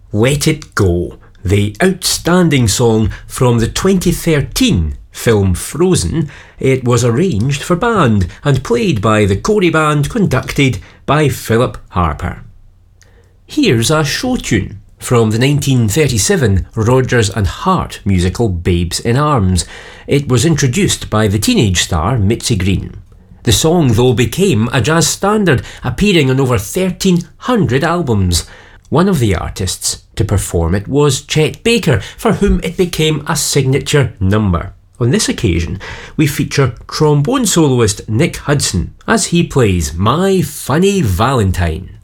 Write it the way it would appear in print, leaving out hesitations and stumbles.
Let It Go, the outstanding song from the 2013 film Frozen. It was arranged for band and played by the Corey Band, conducted by Philip Harper. Here's a show tune from the 1937 Rodgers and Hart musical Babes in Arms. It was introduced by the teenage star Mitzi Green. The song, though, became a jazz standard, appearing on over 1,300 albums. One of the artists to perform it was Chet Baker, for whom it became a signature number. On this occasion, we feature trombone soloist Nick Hudson as he plays My Funny Valentine.